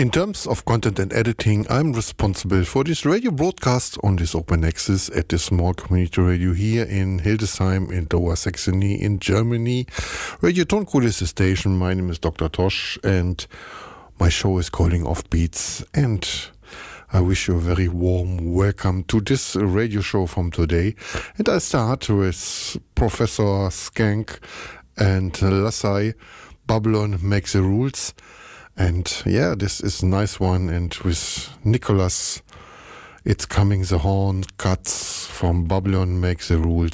In terms of content and editing, I'm responsible for this radio broadcast on this open access at the small community radio here in Hildesheim in Lower Saxony in Germany. Radio Tonkuhl is the station. My name is Dr. Tosh and my show is Calling Off Beats, and I wish you a very warm welcome to this radio show from today. And I start with Professor Skank and Lassai, Babylon Makes the Rules. And yeah, this is a nice one. And with Nicholas, It's Coming the Horn cuts from Babylon Makes the Rules.